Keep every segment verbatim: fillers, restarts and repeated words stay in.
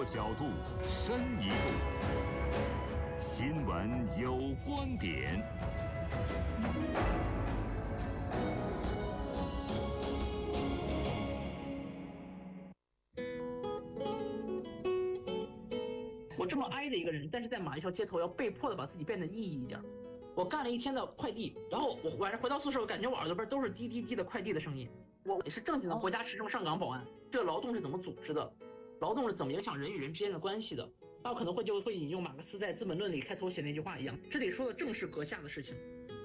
角度，深一度。新闻有观点。 我这么哀的一个人，但是在马玉桥街头要被迫的把自己变得意义一点。我干了一天的快递，然后我晚上回到宿舍，我感觉我耳朵边都是滴滴滴的快递的声音。我也是正经的国家持证上岗保安，这个劳动是怎么组织的？劳动是怎么影响人与人之间的关系的？那我可能会就会引用马克思在《资本论》里开头写那句话一样，这里说的正是阁下的事情。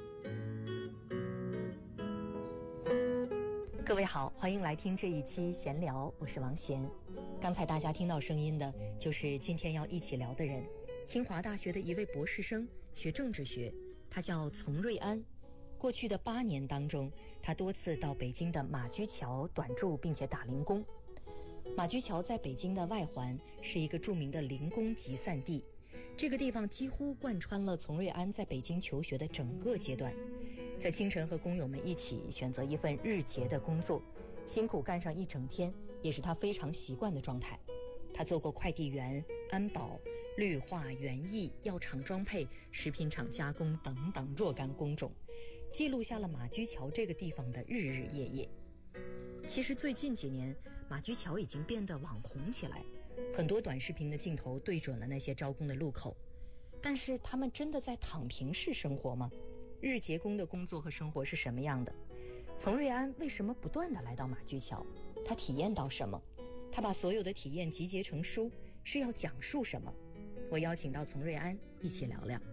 各位好，欢迎来听这一期闲聊，我是王贤。刚才大家听到声音的就是今天要一起聊的人，清华大学的一位博士生，学政治学，他叫丛瑞安。过去的八年当中，他多次到北京的马驹桥短住并且打零工。马驹桥在北京的外环，是一个著名的零工集散地，这个地方几乎贯穿了丛瑞安在北京求学的整个阶段。在清晨和工友们一起选择一份日结的工作，辛苦干上一整天，也是他非常习惯的状态。他做过快递员、安保、绿化、园艺、药厂装配、食品厂加工等等若干工种，记录下了马驹桥这个地方的日日夜夜。其实最近几年，马驹桥已经变得网红起来，很多短视频的镜头对准了那些招工的路口。但是他们真的在躺平式生活吗？日结工的工作和生活是什么样的？丛瑞安为什么不断地来到马驹桥？他体验到什么？他把所有的体验集结成书，是要讲述什么？我邀请到丛瑞安一起聊聊。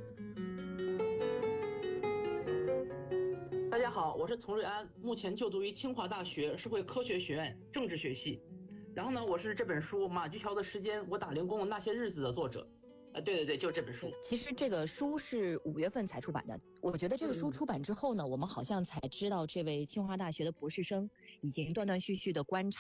大家好，我是丛瑞安，目前就读于清华大学社会科学学院政治学系。然后呢，我是这本书《马驹桥的时间：我打零工的那些日子》的作者。啊，对对对，就是这本书。 其实这个书是五月份才出版的。我觉得这个书出版之后呢，我们好像才知道这位清华大学的博士生已经断断续续的观察